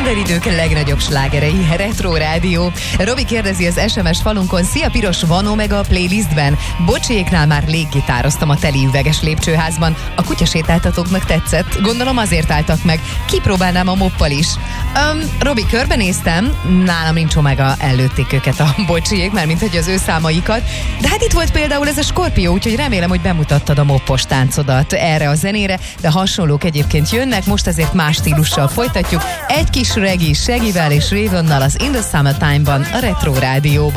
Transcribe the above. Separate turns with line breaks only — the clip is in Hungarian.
idők legnagyobb slágerei, Retro Rádió. Robi kérdezi az SMS falunkon: szia Piros, van Omega a playlistben? Bocsiéknál már léggitároztam a teli üveges lépcsőházban. A kutyasétáltatóknak tetszett. Gondolom azért álltak meg. Kipróbálnám a moppal is. Robi, körbenéztem, nálam nincs Omega, ellőtték őket a bocsiék, mármint hogy az ő számaikat. De hát itt volt például ez a Skorpió, úgyhogy remélem, hogy bemutattad a moppos táncodat erre a zenére, de hasonlók egyébként jönnek, most azért más stílussal folytatjuk. Egy kis regi Segivel és Ravennal az In the Summertime-ban, a Retro Rádióban.